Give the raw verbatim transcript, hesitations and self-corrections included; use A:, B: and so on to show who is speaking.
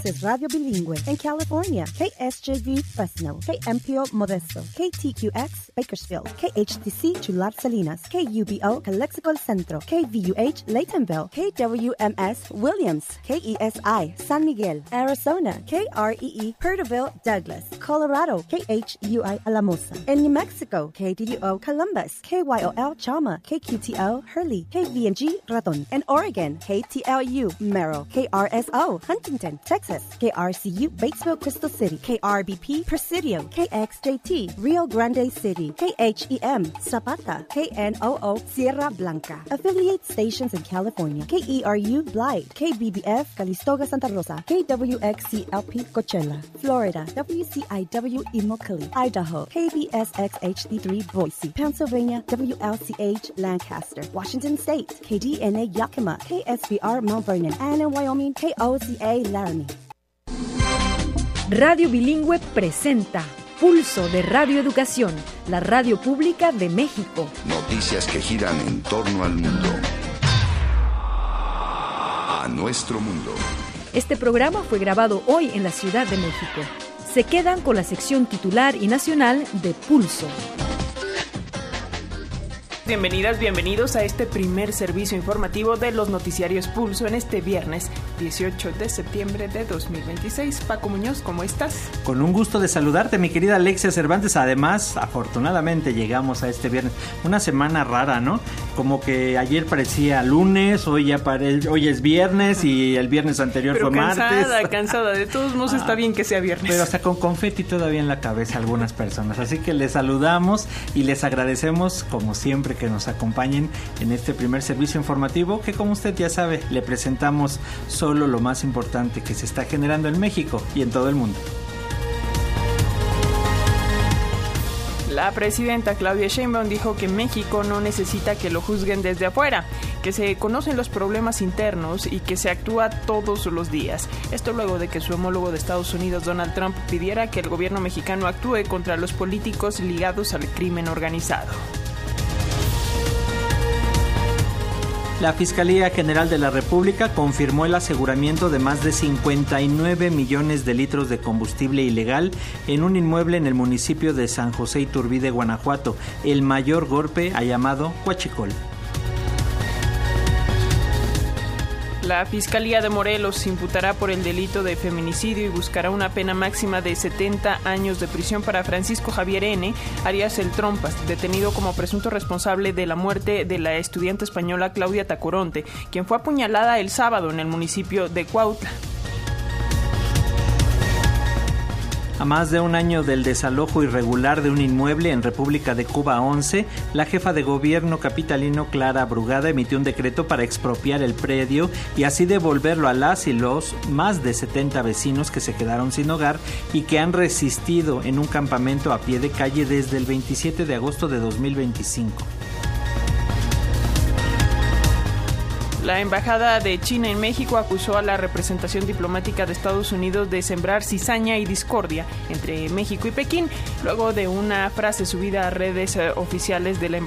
A: es Radio Bilingüe en California. K S J V Fresno, K M P O Modesto, K T Q X Bakersfield, K H T C Chular Salinas, K U B O Calexico Centro, K V U H Laytonville, K W M S Williams, K E S I San Miguel, Arizona, K R E E Perterville Douglas, Colorado, K H U I Alamosa. En New Mexico, K D U O Columbus, K Y O L Chama, K Q T O Hurley, K V N G Raton. En Oregon, K T L U Merrill, K R S O Huntington, Texas, K R C U Batesville Crystal City, K R B P Presidio, K X J T Rio Grande City, K H E M Zapata, K N O O Sierra Blanca. Affiliate stations in California, K E R U Blythe, K B B F Calistoga Santa Rosa, K W X C L P Coachella, Florida, W C I W Immokalee, Idaho, K B S X H D three Boise, Pennsylvania, W L C H Lancaster, Washington State, K D N A Yakima, K S B R Mount Vernon, and in Wyoming, K O C A Laramie.
B: Radio Bilingüe presenta Pulso de Radio Educación, la radio pública de México.
C: Noticias que giran en torno al mundo. A nuestro mundo.
B: Este programa fue grabado hoy en la Ciudad de México. Se quedan con la sección titular y nacional de Pulso.
D: Bienvenidas, bienvenidos a este primer servicio informativo de los noticiarios Pulso en este viernes dieciocho de septiembre de dos mil veintiséis. Paco Muñoz, ¿cómo estás?
E: Con un gusto de saludarte, mi querida Alexia Cervantes. Además, afortunadamente llegamos a este viernes. Una semana rara, ¿no? Como que ayer parecía lunes, hoy ya pare... hoy es viernes y el viernes anterior
D: pero
E: fue
D: cansada,
E: martes.
D: cansada, cansada. De todos modos ah, está bien que sea viernes.
E: Pero hasta con confeti todavía en la cabeza algunas personas. Así que les saludamos y les agradecemos, como siempre, que nos acompañen en este primer servicio informativo que, como usted ya sabe, le presentamos solo lo más importante que se está generando en México y en todo el mundo.
D: La presidenta Claudia Sheinbaum dijo que México no necesita que lo juzguen desde afuera, que se conocen los problemas internos y que se actúa todos los días. Esto luego de que su homólogo de Estados Unidos, Donald Trump, pidiera que el gobierno mexicano actúe contra los políticos ligados al crimen organizado.
E: La Fiscalía General de la República confirmó el aseguramiento de más de cincuenta y nueve millones de litros de combustible ilegal en un inmueble en el municipio de San José Iturbide, Guanajuato, el mayor golpe a llamado Huachicol.
D: La Fiscalía de Morelos imputará por el delito de feminicidio y buscará una pena máxima de setenta años de prisión para Francisco Javier N., alias El Trompas, detenido como presunto responsable de la muerte de la estudiante española Claudia Tacoronte, quien fue apuñalada el sábado en el municipio de Cuautla.
E: A más de un año del desalojo irregular de un inmueble en República de Cuba once, la jefa de gobierno capitalino Clara Brugada emitió un decreto para expropiar el predio y así devolverlo a las y los más de setenta vecinos que se quedaron sin hogar y que han resistido en un campamento a pie de calle desde el veintisiete de agosto de dos mil veinticinco.
D: La Embajada de China en México acusó a la representación diplomática de Estados Unidos de sembrar cizaña y discordia entre México y Pekín, luego de una frase subida a redes eh, oficiales de la embajada.